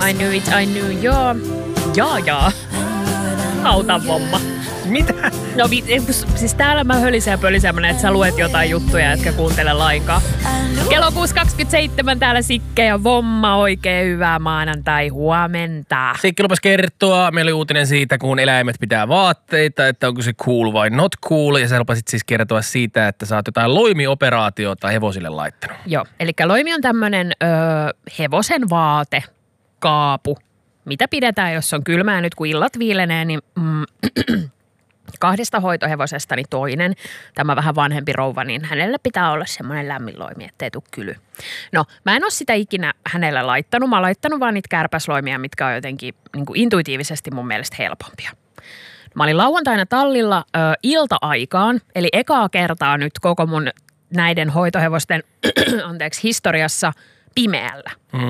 I knew, joo. Hautavomma. Mitä? No siis täällä mä hölisen ja pölisen, että sä luet jotain juttuja, etkä kuuntele lainkaan. Kello 6.27 täällä Sikke ja Vomma. Oikein hyvää maanantai, huomenta. Sikki lupasi kertoa. Meillä oli uutinen siitä, kun eläimet pitää vaatteita, että onko se cool vai not cool. Ja sä lupasit siis kertoa siitä, että sä oot jotain loimioperaatiota hevosille laittanut. Joo, eli loimi on tämmönen hevosen vaate, kaapu. Mitä pidetään, jos on kylmää nyt, kun illat viilenee, niin 2 hoitohevosesta niin toinen, tämä vähän vanhempi rouva, niin hänellä pitää olla semmoinen lämmin loimi, ettei tule kyly. No, mä en ole sitä ikinä hänellä laittanut. Mä oon laittanut vaan niitä kärpäsloimia, mitkä on jotenkin niin kuin intuitiivisesti mun mielestä helpompia. Mä olin lauantaina tallilla ilta-aikaan, eli ekaa kertaa nyt koko mun näiden hoitohevosten historiassa pimeällä.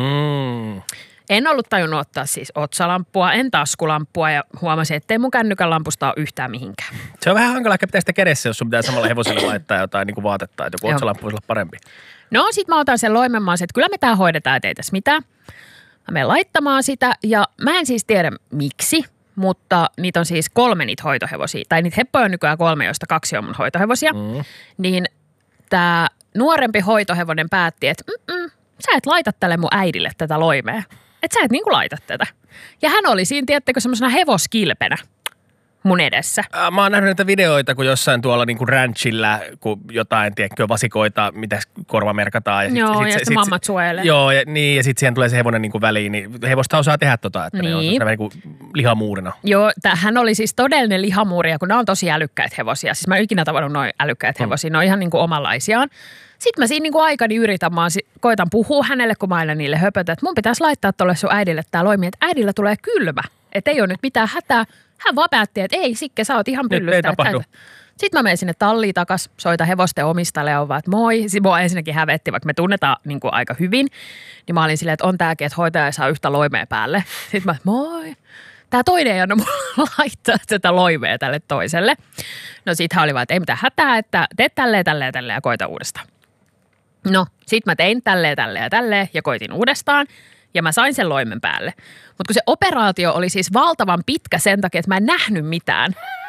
En ollut tajunnut ottaa siis otsalampua, en taskulamppua ja huomasin, ettei mun kännykän lampusta ole yhtään mihinkään. Se on vähän hankala ehkä pitää sitä kädessä, jos sun pitää samalla hevoselle laittaa jotain niin kuin vaatetta, että joku otsalamppu voisi olla parempi. No sit mä otan sen loimen, että kyllä me tää hoidetaan, ettei tässä mitään. Mä menen laittamaan sitä ja mä en siis tiedä miksi, mutta niitä on siis 3 niitä hoitohevosia. Tai niitä heppoja on nykyään 3, joista 2 on mun hoitohevosia. Niin tää nuorempi hoitohevonen päätti, että sä et laita tälle mun äidille tätä loimea. Että sä et niinku laita tätä. Ja hän oli siinä, tiedättekö, semmoisena hevoskilpenä mun edessä. Mä oon nähnyt näitä videoita, kun jossain tuolla niinku ranchilla, kun jotain, tiedätkö, vasikoita, mitä korva merkataan. Ja sitten mammat suojelee. Joo, ja sitten siihen tulee se hevonen niinku väliin, niin hevosta osaa tehdä että ne on niinku lihamuurina. Joo, hän oli siis todellinen lihamuuri, ja kun ne on tosi älykkäitä hevosia. Siis mä en ikinä tavannut noin älykkäitä hevosia, ne on ihan niinku omanlaisiaan. Sitten mä siinä niinku aikani yritän, koitan puhua hänelle, kun mä aina niille höpötän, että mun pitäisi laittaa tolle sun äidille tää loimi, että äidillä tulee kylmä. Että ei ole nyt mitään hätää. Hän vaan päätti, että ei Sikke, sä oot ihan pyllystä. Ei tapahdu. Sitten mä menen sinne talliin takas, soitan hevosten omistajalle ja on vaan, että moi. Sitten mua ensinnäkin hävetti, vaikka me tunnetaan niin kuin aika hyvin. Niin mä olin silleen, että on tääkin, että hoitaja ei saa yhtä loimea päälle. Sitten mä, moi. Tää toinen ei anna mulle laittaa tätä loimea tälle toiselle. No sit hän oli vaan, että ei mitään hätää, että teet tälleen ja koita uudestaan. No, sit mä tein tälleen ja koitin uudestaan. Ja mä sain sen loimen päälle. Mutta kun se operaatio oli siis valtavan pitkä sen takia, että mä en nähnyt mitään.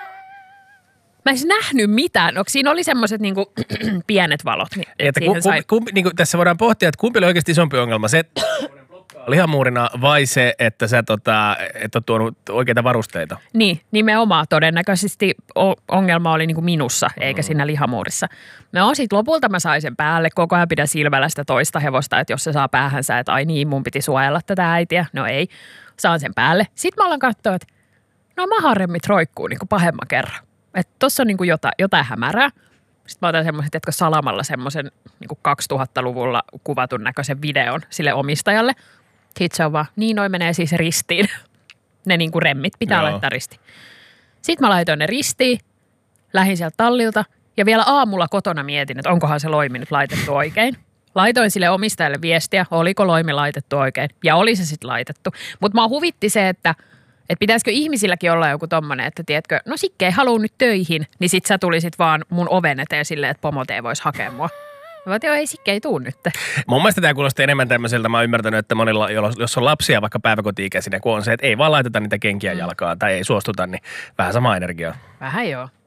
Mä en nähnyt mitään. Siinä oli semmoiset niinku pienet valot. Niin tässä voidaan pohtia, että kumpi oli oikeasti isompi ongelma. Se, että lihamuurina vai se, että sä et ole tuonut oikeita varusteita? Niin, nimenomaan todennäköisesti ongelma oli niinku minussa, eikä siinä lihamuurissa. No sit lopulta mä sain sen päälle, koko ajan pidän silmällä sitä toista hevosta, että jos se saa päähänsä, että ai niin, mun piti suojella tätä äitiä. No ei, saan sen päälle. Sitten mä alan katsoa, että no maharemmit roikkuu niinku pahemman kerran. Että tossa on niinku jotain hämärää. Sitten mä otan semmoisen, tiedätkö, salamalla semmoisen niinku 2000-luvulla kuvatun näköisen videon sille omistajalle. Sitten se on vaan, niin noi menee siis ristiin. Ne niinku remmit pitää laittaa ristiin. Sitten mä laitoin ne ristiin, lähdin sieltä tallilta ja vielä aamulla kotona mietin, että onkohan se loimi nyt laitettu oikein. Laitoin sille omistajalle viestiä, oliko loimi laitettu oikein ja oli se sitten laitettu. Mutta mä huvitti se, että pitäisikö ihmisilläkin olla joku tommonen, että tiedätkö, no Sikke ei halua nyt töihin, niin sit sä tulisit vaan mun oven eteen silleen, että pomot ei vois hakea mua. Mä vaan, joo, ei Sikke ei tuu nyt. Mun mielestä tämä kuulosti enemmän tämmöiseltä, mä oon ymmärtänyt, että monilla, jos on lapsia vaikka päiväkoti-ikäisinä, kun on se, että ei vaan laiteta niitä kenkiä jalkaan tai ei suostuta, niin vähän sama energiaa. Vähän joo.